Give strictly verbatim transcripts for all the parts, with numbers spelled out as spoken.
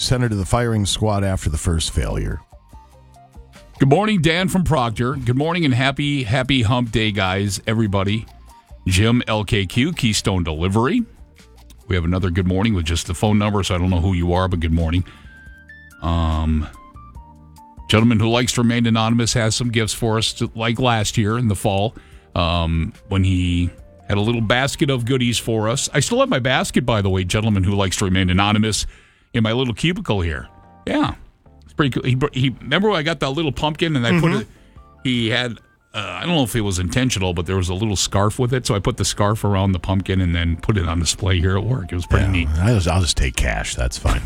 sent her to the firing squad after the first failure. Good morning, Dan from Proctor. Good morning and happy, happy hump day, guys, everybody. Jim, L K Q, Keystone Delivery. We have another good morning with just the phone number, so I don't know who you are, but good morning. Um, gentleman who likes to remain anonymous has some gifts for us, to, like last year in the fall, um, when he had a little basket of goodies for us. I still have my basket, by the way, gentleman who likes to remain anonymous, in my little cubicle here. Yeah. Pretty cool. He, he remember when I got that little pumpkin and I mm-hmm. put it. He had uh, I don't know if it was intentional, but there was a little scarf with it, so I put the scarf around the pumpkin and then put it on display here at work. It was pretty yeah, neat. I'll just, I'll just take cash. That's fine.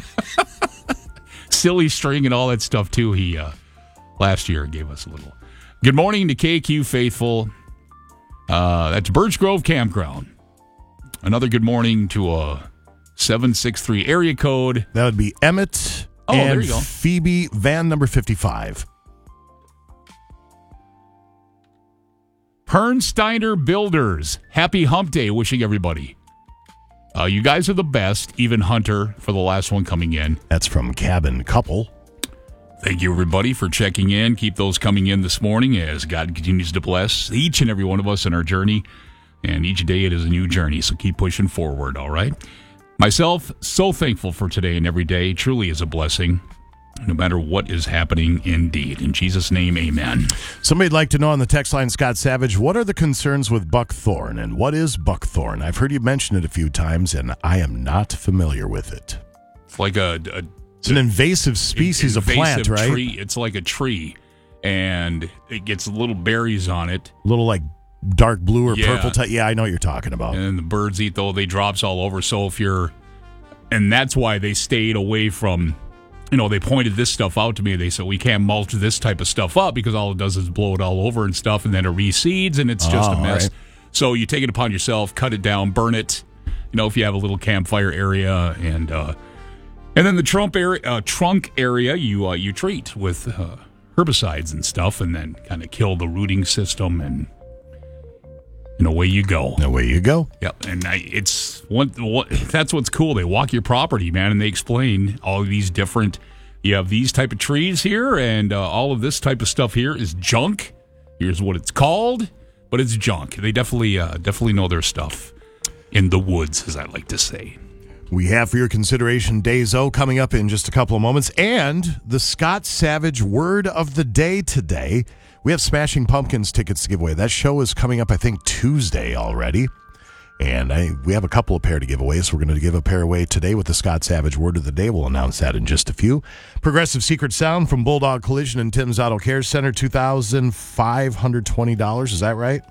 Silly string and all that stuff too. He uh, last year gave us a little. Good morning to K Q faithful. Uh, that's Birch Grove Campground. Another good morning to a seven six three area code. That would be Emmett. Oh, and there you go. Phoebe, van number fifty-five. Pernsteiner Builders. Happy hump day, wishing everybody. Uh, you guys are the best, even Hunter for the last one coming in. That's from Cabin Couple. Thank you, everybody, for checking in. Keep those coming in this morning as God continues to bless each and every one of us in our journey. And each day it is a new journey, so keep pushing forward, all right? Myself, so thankful for today and every day. Truly is a blessing, no matter what is happening indeed. In Jesus' name, amen. Somebody'd like to know on the text line, Scott Savage, what are the concerns with buckthorn, and what is buckthorn? I've heard you mention it a few times, and I am not familiar with it. It's like a... a it's an invasive species invasive of plant, right? Tree. It's like a tree, and it gets little berries on it. Little, like, dark blue or yeah. purple type. Yeah, I know what you're talking about. And the birds eat though. They drops all over. So if you're, and that's why they stayed away from, you know, they pointed this stuff out to me. They said, we can't mulch this type of stuff up because all it does is blow it all over and stuff. And then it reseeds and it's just oh, a mess. Right. So you take it upon yourself, cut it down, burn it, you know, if you have a little campfire area and, uh, and then the trunk area, uh, trunk area you, uh, you treat with, uh, herbicides and stuff and then kind of kill the rooting system and, And away you go. Away you go. Yep. And I, it's one, what, that's what's cool. They walk your property, man, and they explain all of these different. You have these type of trees here, and uh, all of this type of stuff here is junk. Here's what it's called, but it's junk. They definitely, uh, definitely know their stuff in the woods, as I like to say. We have for your consideration Days O coming up in just a couple of moments, and the Scott Savage word of the day today. We have Smashing Pumpkins tickets to give away. That show is coming up, I think, Tuesday already. And I, we have a couple of pair to give away, so we're going to give a pair away today with the Scott Savage word of the day. We'll announce that in just a few. Progressive Secret Sound from Bulldog Collision and Tim's Auto Care Center, two thousand five hundred twenty dollars. Is that right?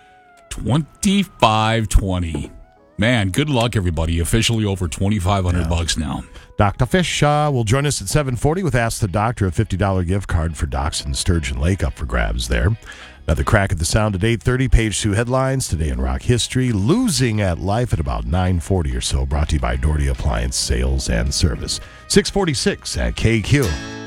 twenty-five twenty. Man, good luck, everybody. Officially over twenty-five hundred yeah. bucks now. Doctor Fish uh, will join us at seven forty with Ask the Doctor, a fifty dollars gift card for Docks and Sturgeon Lake up for grabs there. Another crack at the sound at eight thirty, page two headlines today in rock history. Losing at life at about nine forty or so, brought to you by Doherty Appliance Sales and Service. six forty-six at K Q.